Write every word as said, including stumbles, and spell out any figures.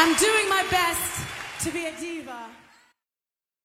I'm doing my best to be a diva.